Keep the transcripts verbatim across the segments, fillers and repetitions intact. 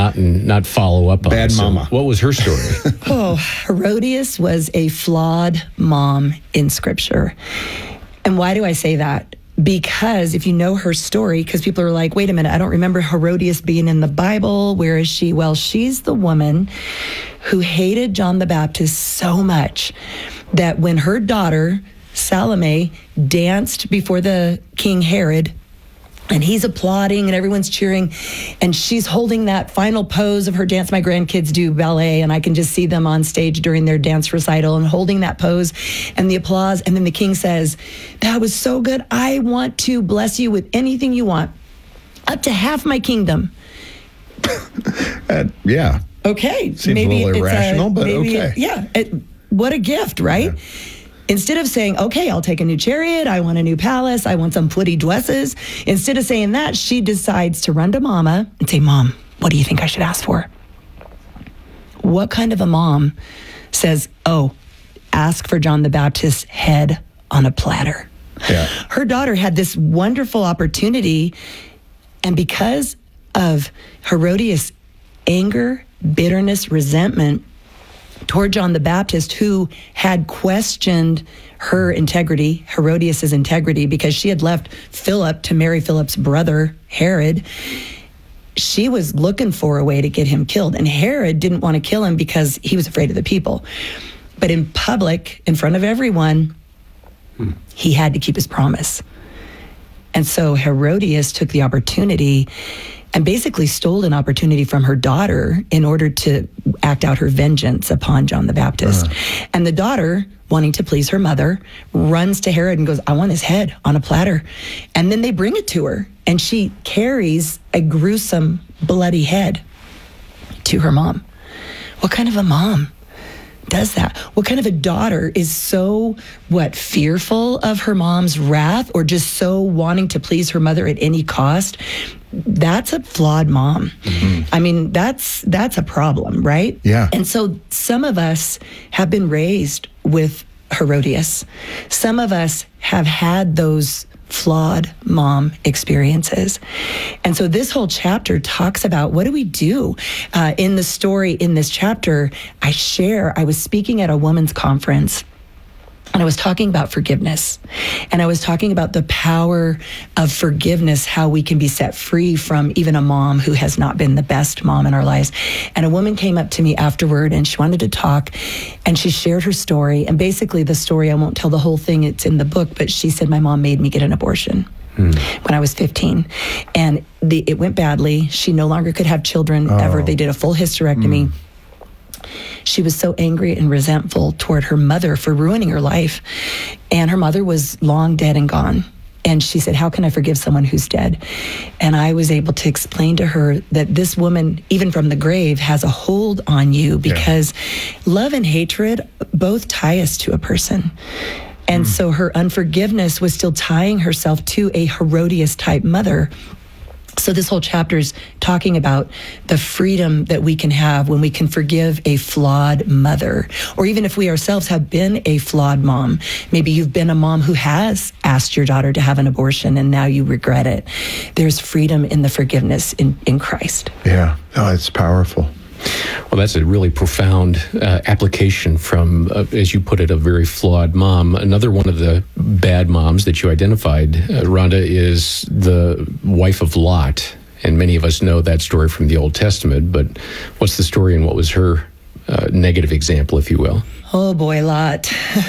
not and not follow up on. Bad So mama. what was her story? Oh, Herodias was a flawed mom in Scripture. And why do I say that? Because if you know her story, because people are like, wait a minute, I don't remember Herodias being in the Bible. Where is she? Well, she's the woman who hated John the Baptist so much that when her daughter, Salome, danced before the King Herod, and he's applauding and everyone's cheering, and she's holding that final pose of her dance. My grandkids do ballet, and I can just see them on stage during their dance recital and holding that pose and the applause. And then the king says, that was so good. I want to bless you with anything you want, up to half my kingdom. Uh, yeah. Okay. Seems maybe a little it's irrational, but maybe okay. It, yeah. It, what a gift, right? Yeah. Instead of saying, okay, I'll take a new chariot, I want a new palace, I want some pretty dresses, instead of saying that, she decides to run to Mama and say, Mom, what do you think I should ask for? What kind of a mom says, oh, ask for John the Baptist's head on a platter? Yeah. Her daughter had this wonderful opportunity, and because of Herodias' anger, bitterness, resentment toward John the Baptist, who had questioned her integrity, Herodias' integrity, because she had left Philip to marry Philip's brother, Herod, she was looking for a way to get him killed. And Herod didn't want to kill him because he was afraid of the people. But in public, in front of everyone, hmm. he had to keep his promise. And so Herodias took the opportunity and basically stole an opportunity from her daughter in order to act out her vengeance upon John the Baptist. Uh. And the daughter, wanting to please her mother, runs to Herod and goes, I want his head on a platter. And then they bring it to her, and she carries a gruesome, bloody head to her mom. What kind of a mom does that? What kind of a daughter is so, what, fearful of her mom's wrath, or just so wanting to please her mother at any cost? That's a flawed mom. Mm-hmm. I mean, that's that's a problem, right? Yeah. And so some of us have been raised with Herodias. Some of us have had those flawed mom experiences. And so this whole chapter talks about, what do we do? Uh, in the story, in this chapter, I share, I was speaking at a women's conference, and I was talking about forgiveness. And I was talking about the power of forgiveness, how we can be set free from even a mom who has not been the best mom in our lives. And a woman came up to me afterward, and she wanted to talk, and she shared her story. And basically the story, I won't tell the whole thing, it's in the book, but she said, my mom made me get an abortion hmm. when I was fifteen. And the, it went badly. She no longer could have children oh. ever. They did a full hysterectomy. Hmm. She was so angry and resentful toward her mother for ruining her life. And her mother was long dead and gone. And she said, how can I forgive someone who's dead? And I was able to explain to her that this woman, even from the grave, has a hold on you, because yeah. love and hatred both tie us to a person. And mm. so her unforgiveness was still tying herself to a Herodias type mother. So this whole chapter is talking about the freedom that we can have when we can forgive a flawed mother, or even if we ourselves have been a flawed mom. Maybe you've been a mom who has asked your daughter to have an abortion and now you regret it. There's freedom in the forgiveness in, in Christ. Yeah, oh, it's powerful. Well, that's a really profound uh, application from, uh, as you put it, a very flawed mom. Another one of the bad moms that you identified, uh, Rhonda, is the wife of Lot. And many of us know that story from the Old Testament, but what's the story and what was her uh, negative example, if you will? Oh boy, Lot.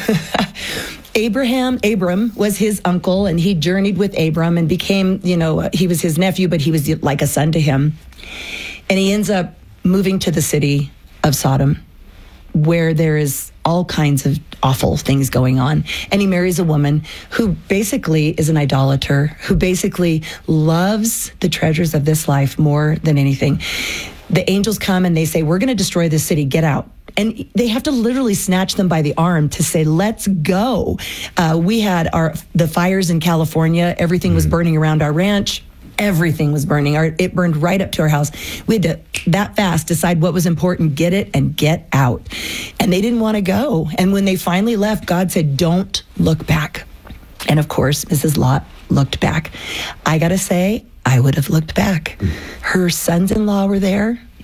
Abraham, Abram was his uncle, and he journeyed with Abram and became, you know, he was his nephew, but he was like a son to him. And he ends up moving to the city of Sodom, where there is all kinds of awful things going on. And he marries a woman who basically is an idolater, who basically loves the treasures of this life more than anything. The angels come and they say, we're going to destroy this city, get out. And they have to literally snatch them by the arm to say, let's go. Uh, we had our the fires in California. Everything was burning around our ranch. Everything was burning. Our, it burned right up to our house. We had to, that fast, decide what was important, get it, and get out. And they didn't want to go. And when they finally left, God said, don't look back. And of course, Missus Lot looked back. I got to say, I would have looked back. Her sons-in-law were there.